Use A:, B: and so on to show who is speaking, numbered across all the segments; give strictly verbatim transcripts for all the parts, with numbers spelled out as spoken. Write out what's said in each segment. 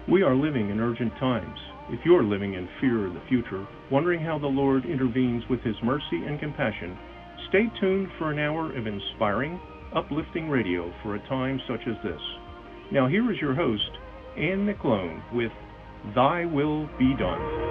A: We are living in urgent times. If you're living in fear of the future, wondering how the Lord intervenes with His mercy and compassion, stay tuned for an hour of inspiring, uplifting radio for a time such as this. Now here is your host, Anne McClone, with Thy Will Be Done.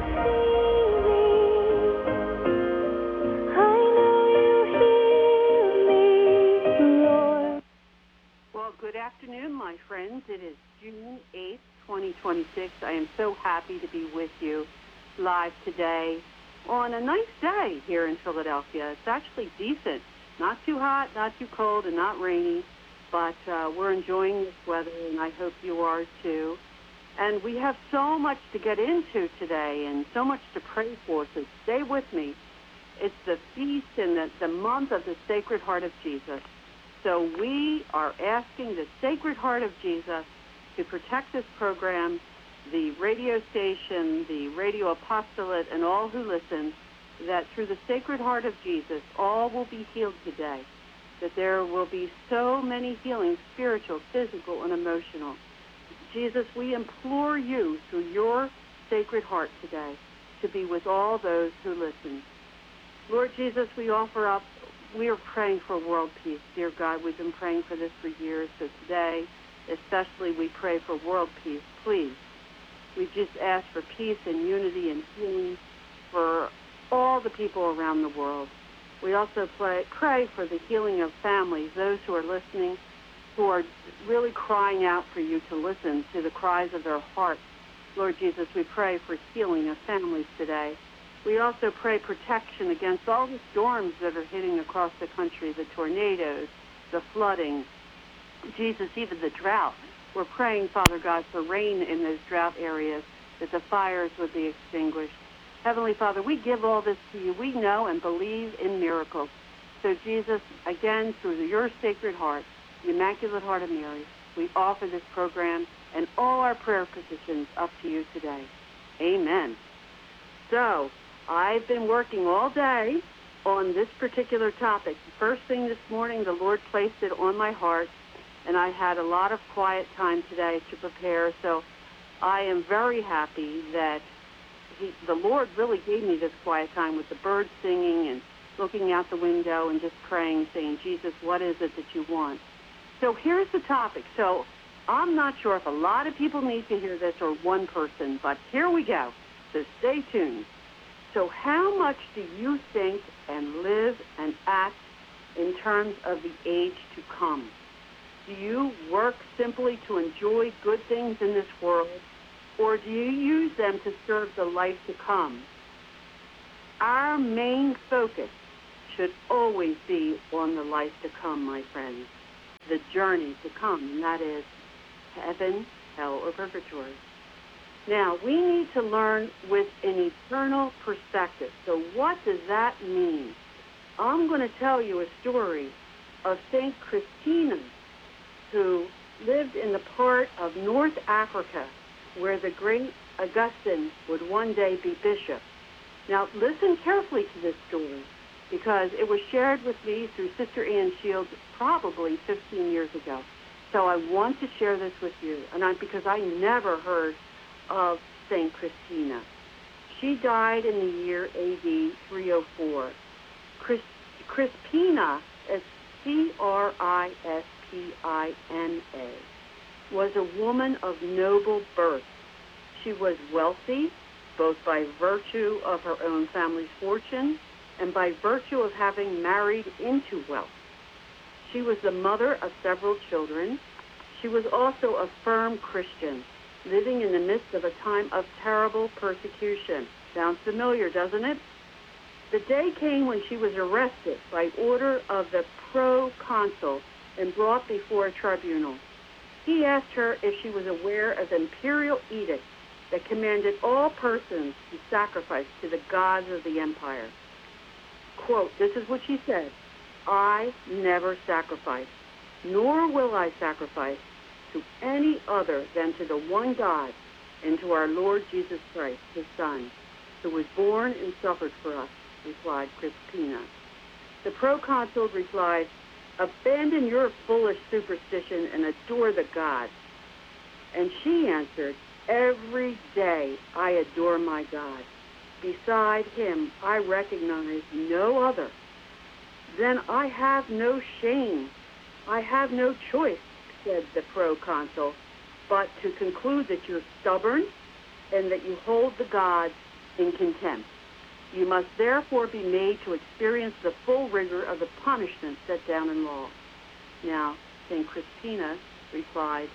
B: Good afternoon, my friends. It is June eighth, twenty twenty-six. I am so happy to be with you live today on a nice day here in Philadelphia. It's actually decent. Not too hot, not too cold, and not rainy, but uh, we're enjoying this weather, and I hope you are too. And we have so much to get into today and so much to pray for, so stay with me. It's the feast and the, the month of the Sacred Heart of Jesus. So we are asking the Sacred Heart of Jesus to protect this program, the radio station, the radio apostolate, and all who listen, that through the Sacred Heart of Jesus, all will be healed today, that there will be so many healings, spiritual, physical, and emotional. Jesus, we implore you through your Sacred Heart today to be with all those who listen. Lord Jesus, we offer up We are praying for world peace. Dear God, we've been praying for this for years, so today, especially, we pray for world peace. Please, we just ask for peace and unity and healing for all the people around the world. We also pray, pray for the healing of families, those who are listening, who are really crying out for you to listen to the cries of their hearts. Lord Jesus, we pray for healing of families today. We also pray protection against all the storms that are hitting across the country, the tornadoes, the flooding, Jesus, even the drought. We're praying, Father God, for rain in those drought areas, that the fires would be extinguished. Heavenly Father, we give all this to you. We know and believe in miracles. So, Jesus, again, through your Sacred Heart, the Immaculate Heart of Mary, we offer this program and all our prayer petitions up to you today. Amen. So, I've been working all day on this particular topic. First thing this morning, the Lord placed it on my heart, and I had a lot of quiet time today to prepare. So I am very happy that he, the Lord really gave me this quiet time with the birds singing and looking out the window and just praying, saying, Jesus, what is it that you want? So here's the topic. So I'm not sure if a lot of people need to hear this or one person, but here we go. So stay tuned. So how much do you think and live and act in terms of the age to come? Do you work simply to enjoy good things in this world, or do you use them to serve the life to come? Our main focus should always be on the life to come, my friends, the journey to come, and that is heaven, hell, or purgatory. Now, we need to learn with an eternal perspective. So what does that mean? I'm going to tell you a story of Saint Christina, who lived in the part of North Africa where the great Augustine would one day be bishop. Now, listen carefully to this story, because it was shared with me through Sister Ann Shields probably fifteen years ago. So I want to share this with you, and I, because I never heard of Saint Christina. She died in the year A D three oh four. Chris, Crispina, as C R I S P I N A, was a woman of noble birth. She was wealthy, both by virtue of her own family's fortune and by virtue of having married into wealth. She was the mother of several children. She was also a firm Christian, living in the midst of a time of terrible persecution. Sounds familiar, doesn't it? The day came when she was arrested by order of the proconsul and brought before a tribunal. He asked her if she was aware of the imperial edict that commanded all persons to sacrifice to the gods of the empire. Quote, this is what she said, I never sacrifice, nor will I sacrifice to any other than to the one God and to our Lord Jesus Christ, his Son, who was born and suffered for us, replied Crispina. The proconsul replied, abandon your foolish superstition and adore the gods. And she answered, every day I adore my God. Beside him I recognize no other. Then I have no shame. I have no choice, said the proconsul, but to conclude that you're stubborn and that you hold the gods in contempt. You must therefore be made to experience the full rigor of the punishment set down in law. Now, Saint Crispina replied,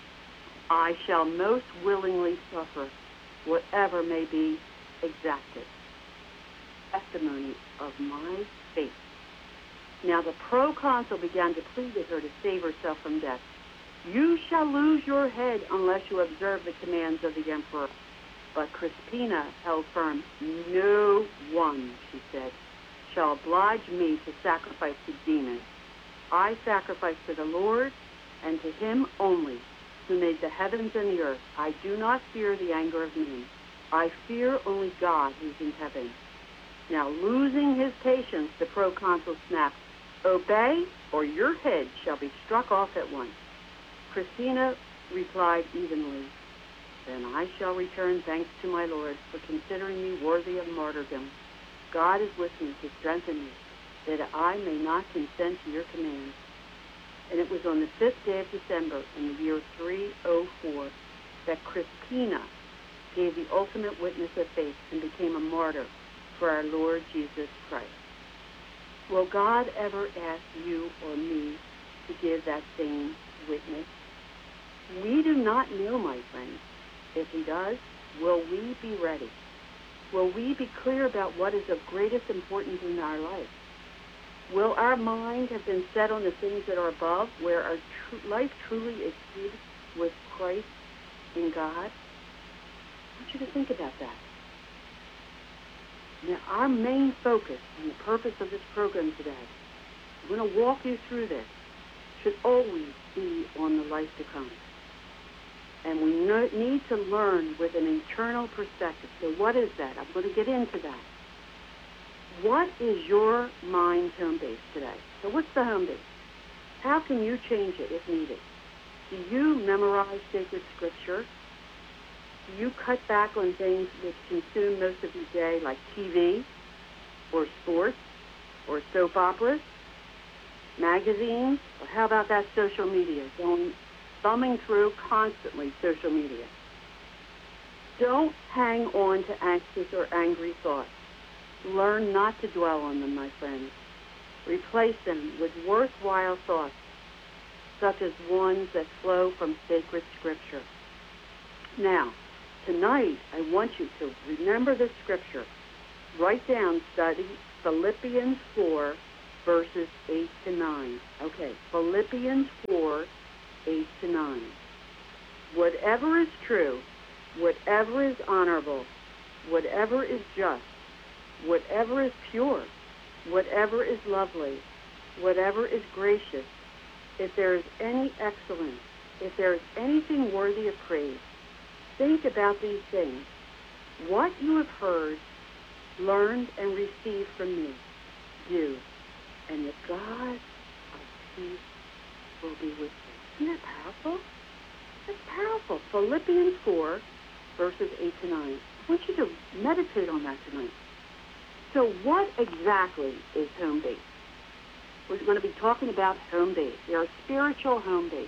B: I shall most willingly suffer whatever may be exacted. Testimony of my faith. Now the proconsul began to plead with her to save herself from death. You shall lose your head unless you observe the commands of the emperor. But Crispina held firm. No one, she said, shall oblige me to sacrifice to demons. I sacrifice to the Lord and to him only, who made the heavens and the earth. I do not fear the anger of men. I fear only God who's in heaven. Now, losing his patience, the proconsul snapped, obey, or your head shall be struck off at once. Crispina replied evenly, then I shall return thanks to my Lord for considering me worthy of martyrdom. God is with me to strengthen me, that I may not consent to your commands. And it was on the fifth day of December in the year three oh four that Crispina gave the ultimate witness of faith and became a martyr for our Lord Jesus Christ. Will God ever ask you or me to give that same witness? We do not know, my friends. If he does, will we be ready? Will we be clear about what is of greatest importance in our life? Will our mind have been set on the things that are above, where our tr- life truly is hid with Christ in God? I want you to think about that. Now, our main focus and the purpose of this program today, I'm going to walk you through this, should always be on the life to come. And we no- need to learn with an internal perspective. So what is that? I'm going to get into that. What is your mind's home base today? So what's the home base? How can you change it if needed? Do you memorize sacred scripture? Do you cut back on things which consume most of your day, like T V or sports or soap operas, magazines? Or how about that social media, going thumbing through constantly social media? Don't hang on to anxious or angry thoughts. Learn not to dwell on them, my friends. Replace them with worthwhile thoughts, such as ones that flow from sacred scripture. Now, tonight, I want you to remember the scripture. Write down, study Philippians four, verses eight to nine. Okay, Philippians four, eight to nine. Whatever is true, whatever is honorable, whatever is just, whatever is pure, whatever is lovely, whatever is gracious, if there is any excellence, if there is anything worthy of praise, think about these things. What you have heard, learned, and received from me, do, and the God of peace will be with you. Isn't that powerful? That's powerful. Philippians four, verses eight to nine. I want you to meditate on that tonight. So what exactly is home base? We're going to be talking about home base, your spiritual home base.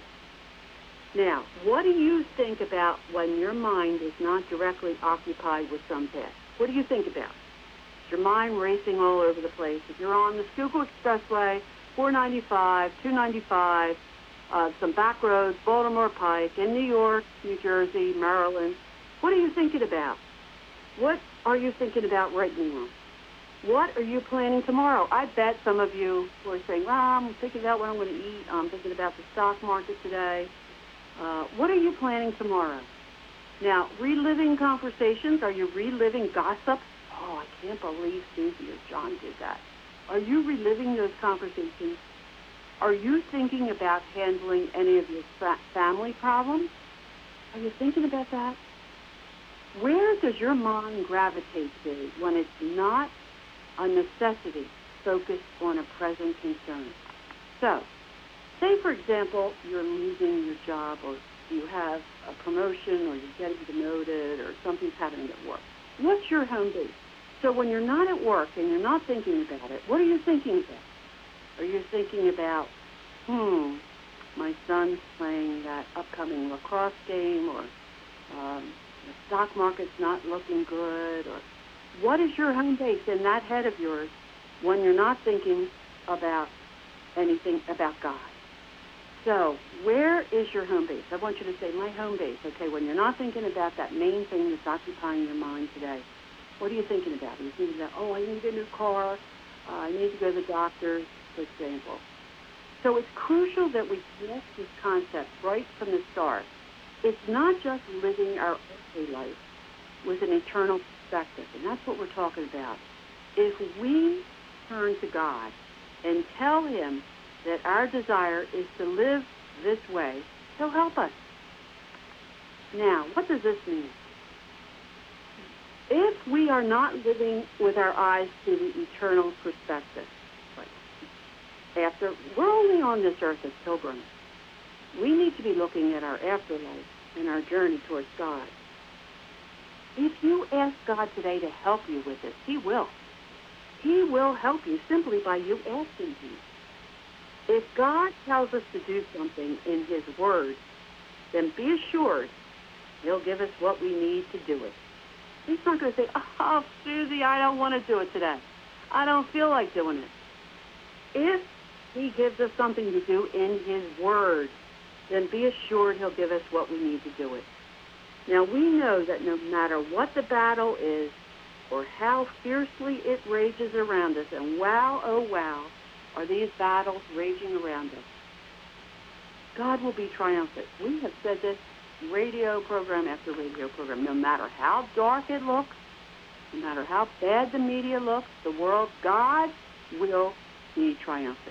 B: Now, what do you think about when your mind is not directly occupied with some task? What do you think about? Is your mind racing all over the place? If you're on the Schuylkill Expressway, four ninety-five, two ninety-five, uh, some back roads, Baltimore Pike, in New York, New Jersey, Maryland, what are you thinking about? What are you thinking about right now? What are you planning tomorrow? I bet some of you who are saying, well, I'm thinking about what I'm going to eat. I'm thinking about the stock market today. Uh, what are you planning tomorrow? Now, reliving conversations. Are you reliving gossip? Oh, I can't believe Susie or John did that. Are you reliving those conversations? Are you thinking about handling any of your fa- family problems? Are you thinking about that? Where does your mind gravitate to when it's not a necessity focused on a present concern? So, say, for example, you're losing your job or you have a promotion or you're getting demoted or something's happening at work. What's your home base? So when you're not at work and you're not thinking about it, what are you thinking about? Are you thinking about, hmm, my son's playing that upcoming lacrosse game, or um, the stock market's not looking good, or what is your home base in that head of yours when you're not thinking about anything about God? So where is your home base? I want you to say, my home base. Okay, when you're not thinking about that main thing that's occupying your mind today, what are you thinking about? Are you thinking about, oh, I need a new car, uh, I need to go to the doctor, for example. So it's crucial that we connect this concept right from the start. It's not just living our earthly life with an eternal perspective, and that's what we're talking about. If we turn to God and tell him that our desire is to live this way, he'll help us. Now, what does this mean? If we are not living with our eyes to the eternal perspective, after we're only on this earth as pilgrims, we need to be looking at our afterlife and our journey towards God. If you ask God today to help you with this, he will. He will help you simply by you asking him. If God tells us to do something in his word, then be assured he'll give us what we need to do it. He's not going to say, oh, Susie, I don't want to do it today. I don't feel like doing it. If he gives us something to do in his word, then be assured he'll give us what we need to do it. Now, we know that no matter what the battle is or how fiercely it rages around us, and wow, oh wow, are these battles raging around us, God will be triumphant. We have said this radio program after radio program. No matter how dark it looks, no matter how bad the media looks, the world, God will be triumphant.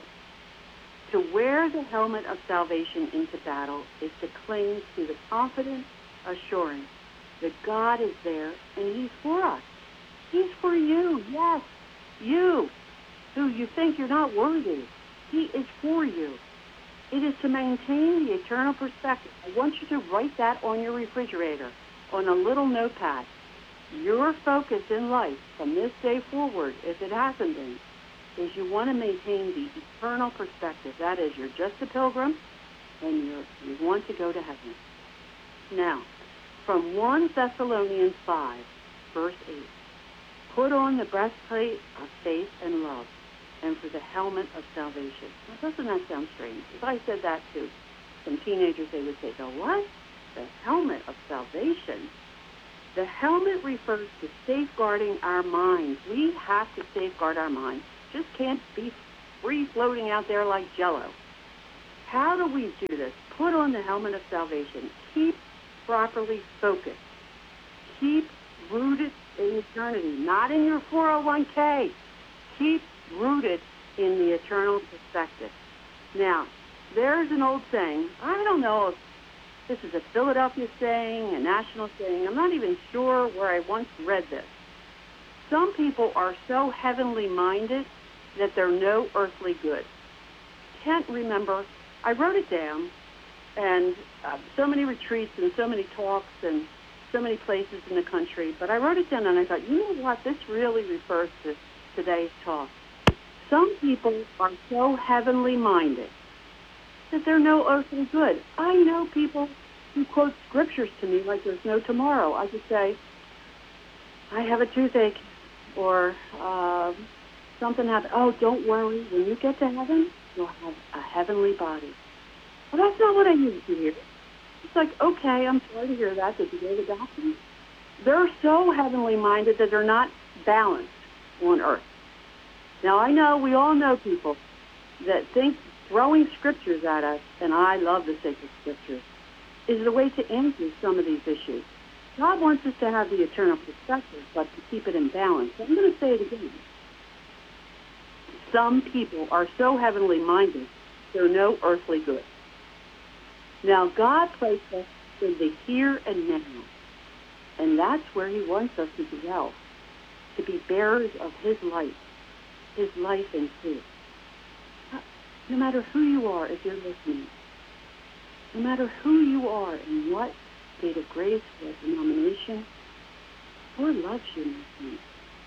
B: To wear the helmet of salvation into battle is to cling to the confident assurance that God is there and he's for us. He's for you, yes, you, who you think you're not worthy. He is for you. It is to maintain the eternal perspective. I want you to write that on your refrigerator, on a little notepad. Your focus in life from this day forward, if it hasn't been, is you want to maintain the eternal perspective. That is, you're just a pilgrim, and you're, you want to go to heaven. Now, from First Thessalonians five, verse eight, put on the breastplate of faith and love, and for the helmet of salvation. Now, doesn't that sound strange? If I said that to some teenagers, they would say, the what? The helmet of salvation? The helmet refers to safeguarding our minds. We have to safeguard our minds. Just can't be free floating out there like jello. How do we do this? Put on the helmet of salvation. Keep properly focused. Keep rooted in eternity, not in your four oh one k. Keep rooted in the eternal perspective. Now, there's an old saying. I don't know if this is a Philadelphia saying, a national saying. I'm not even sure where I once read this. Some people are so heavenly minded that they're no earthly good. Can't remember. I wrote it down, and uh, so many retreats and so many talks and so many places in the country, but I wrote it down and I thought, you know what, this really refers to today's talk. Some people are so heavenly minded that they're no earthly good. I know people who quote scriptures to me like there's no tomorrow. I could say, I have a toothache, or uh, something happened. Oh, don't worry. When you get to heaven, you'll have a heavenly body. Well, that's not what I need to hear. It's like, okay, I'm sorry to hear that. Did you go to the doctor? They're so heavenly minded that they're not balanced on earth. Now, I know, we all know people that think throwing scriptures at us, and I love the sacred scriptures, is the way to answer some of these issues. God wants us to have the eternal perspective, but to keep it in balance. I'm going to say it again. Some people are so heavenly minded, they're no earthly good. Now, God placed us in the here and now, and that's where he wants us to dwell, to be bearers of his life, his life in truth. No matter who you are, if you're listening, no matter who you are and what state of grace or denomination, the Lord loves you, my friend.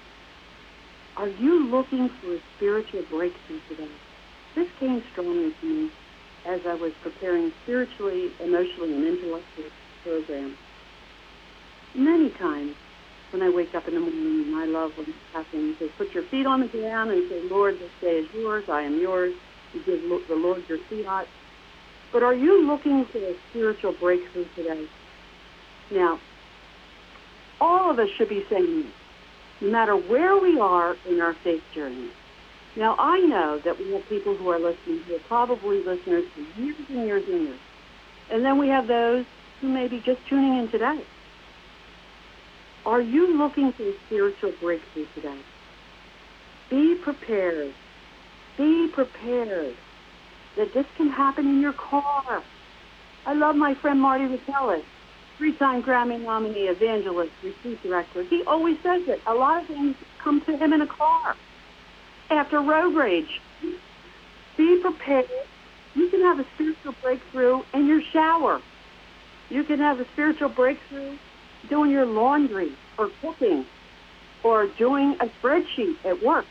B: Are you looking for a spiritual breakthrough today? This came strongly to me as I was preparing spiritually, emotionally, and intellectually program. Many times when I wake up in the morning, and I love when Kathleen says, put your feet on the ground and say, Lord, this day is yours, I am yours. You give the Lord your fiat. But are you looking for a spiritual breakthrough today? Now, all of us should be saying this, no matter where we are in our faith journey. Now, I know that we have people who are listening who are probably listeners for years and years and years. And then we have those who may be just tuning in today. Are you looking for a spiritual breakthrough today? Be prepared. Be prepared that this can happen in your car. I love my friend Marty Ratellis, three-time Grammy nominee, evangelist, retreat director. He always says it. A lot of things come to him in a car after road rage. Be prepared. You can have a spiritual breakthrough in your shower. You can have a spiritual breakthrough doing your laundry or cooking or doing a spreadsheet at work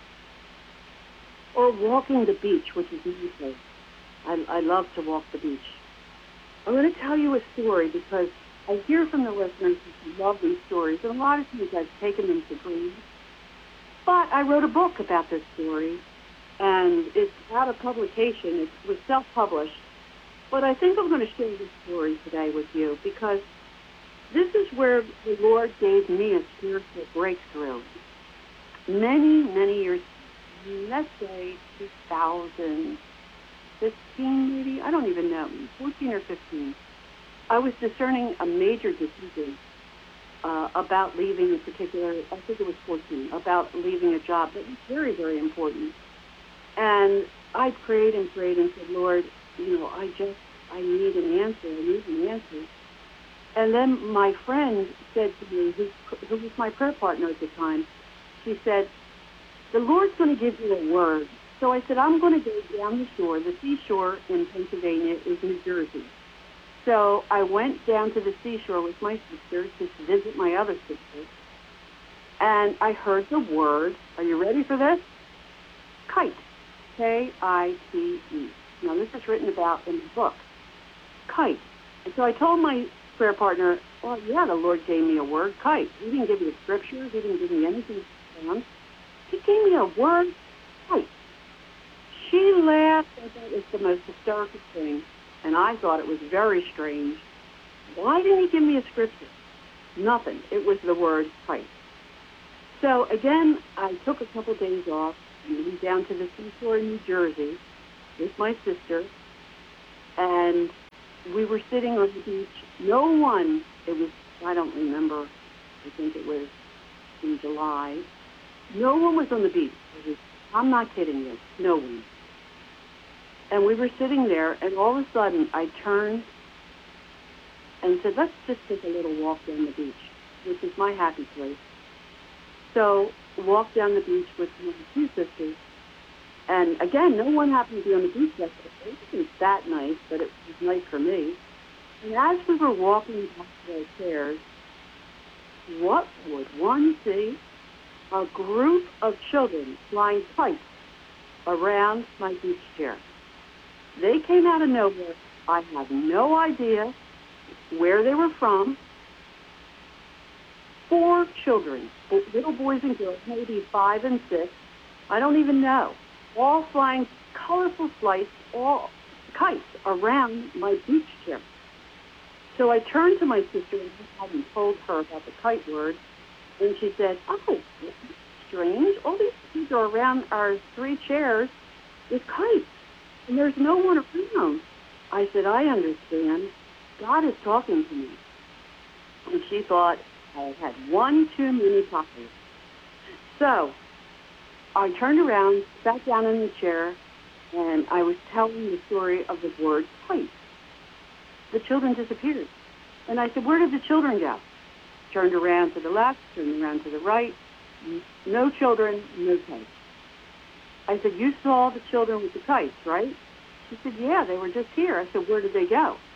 B: or walking the beach, which is easy. I, I love to walk the beach. I'm going to tell you a story because I hear from the listeners who love these stories, and a lot of times I've taken them to grieve. But I wrote a book about this story, and it's out of publication. It was self-published. But I think I'm going to share this story today with you because this is where the Lord gave me a spiritual breakthrough. Many, many years, let's say two thousand fifteen maybe, I don't even know, fourteen or fifteen. I was discerning a major decision uh, about leaving a particular, I think it was fourteen, about leaving a job that was very, very important. And I prayed and prayed and said, Lord, you know, I just, I need an answer, I need an answer. And then my friend said to me, who, who was my prayer partner at the time, she said, the Lord's going to give you a word. So I said, I'm going to go down the shore. The seashore in Pennsylvania is New Jersey. So I went down to the seashore with my sister to visit my other sister. And I heard the word, are you ready for this? Kite. K I T E. Now this is written about in the book. Kite. And so I told my prayer partner, well, yeah, the Lord gave me a word, kite. He didn't give me a scripture. He didn't give me anything. He gave me a word, kite. She laughed. I thought it was the most hysterical thing, and I thought it was very strange. Why didn't he give me a scripture? Nothing. It was the word kite. So again, I took a couple days off and went down to the seashore in New Jersey with my sister, and we were sitting on the beach. No one, it was, I don't remember, I think it was in July. No one was on the beach. It was, I'm not kidding you, no one. And we were sitting there, and all of a sudden, I turned and said, let's just take a little walk down the beach, which is my happy place. So, walked down the beach with my two sisters, and again, no one happened to be on the beach that day. It wasn't that nice, but it was nice for me. And as we were walking back to our chairs, what would one see? A group of children flying kites around my beach chair. They came out of nowhere. I had no idea where they were from. Four children, little boys and girls, maybe five and six, I don't even know, all flying colorful flights, all kites around my beach chair. So I turned to my sister and I hadn't told her about the kite word, and she said, oh, that's strange. All these kids are around our three chairs with kites, and there's no one around. I said, I understand. God is talking to me. And she thought I had one too many tacos. So I turned around, sat down in the chair, and I was telling the story of the word kite. The children disappeared. And I said, where did the children go? Turned around to the left, turned around to the right. No children, no kites. I said, you saw the children with the kites, right? She said, yeah, they were just here. I said, where did they go?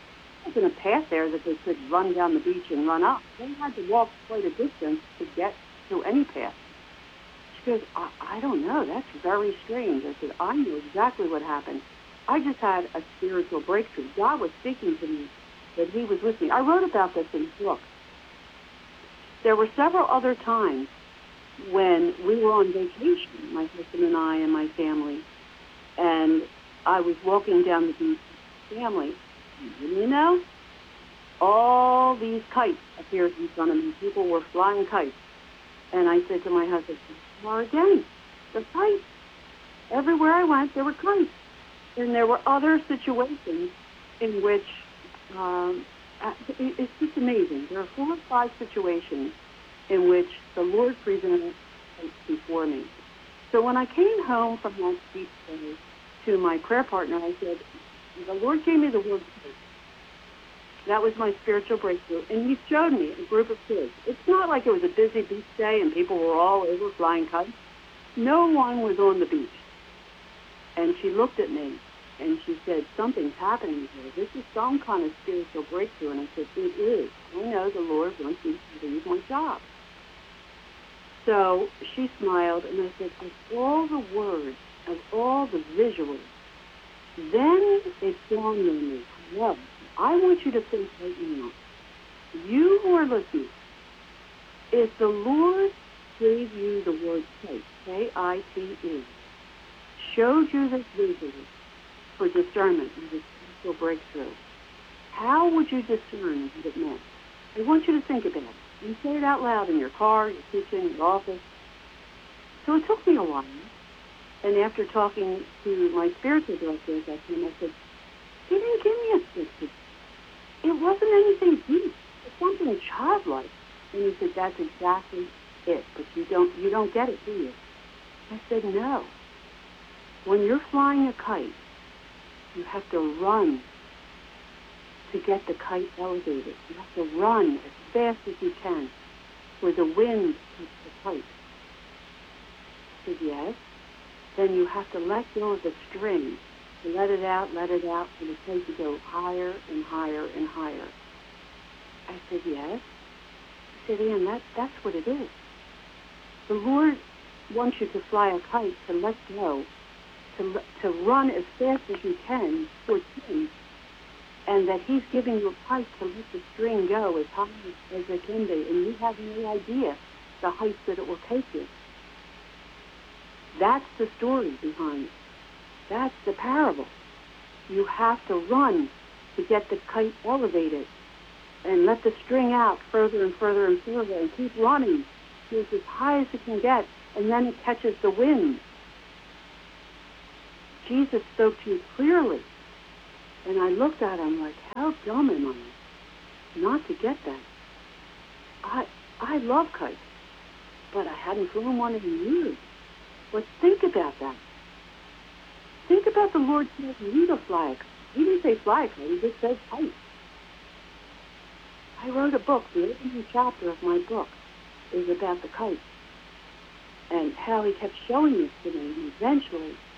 B: wasn't a path there that they could run down the beach and run up. They had to walk quite a distance to get to any path. She goes, I, I don't know. That's very strange. I said, I know exactly what happened. I just had a spiritual breakthrough. God was speaking to me, that he was with me. I wrote about this in the book. There were several other times when we were on vacation, my husband and I and my family, and I was walking down the beach with my family. And you know, all these kites appeared in front of me. People were flying kites. And I said to my husband, well, again, the kites. Everywhere I went, there were kites. And there were other situations in which, um, it's just amazing. There are four or five situations in which the Lord presented before me. So when I came home from that beach day to my prayer partner, I said, the Lord gave me the word faith. That was my spiritual breakthrough. And he showed me a group of kids. It's not like it was a busy beach day and people were all over flying kites. No one was on the beach. And she looked at me and she said, something's happening here. This is some kind of spiritual breakthrough. And I said, it is. I know the Lord wants me to leave my job. So she smiled and I said, of all the words, of all the visuals, then it dawned on me, well, I want you to think right now, you who are listening, if the Lord gave you the word faith, K I T E, showed you this visual for discernment and this spiritual breakthrough, how would you discern what it meant? I want you to think about it. You say it out loud in your car, your kitchen, your office. So it took me a while. And after talking to my spiritual director at that time, I said, he didn't give me a scripture. It wasn't anything deep. It's something childlike. And he said, that's exactly it. But you don't you don't get it, do you? I said, no. When you're flying a kite, you have to run to get the kite elevated. You have to run as fast as you can where the wind keeps the kite. I said, yes. Then you have to let go of the string. You let it out, let it out, and it takes you go higher and higher and higher. I said, yes. I said, Ann, that, that's what it is. The Lord wants you to fly a kite, to let go, to, to run as fast as you can towards Him, and that He's giving you a kite to let the string go as high as it can be, and you have no idea the heights that it will take you. That's the story behind it. That's the parable. You have to run to get the kite elevated and let the string out further and further and further and keep running to as high as it can get, and then it catches the wind. Jesus spoke to you clearly. And I looked at him like, how dumb am I not to get that? I I love kites, but I hadn't flown one in years. But think about that. Think about the Lord telling you to fly a kite. He didn't say fly a kite, he just said kite. I wrote a book. The opening chapter of my book is about the kite and how he kept showing this to me. And eventually,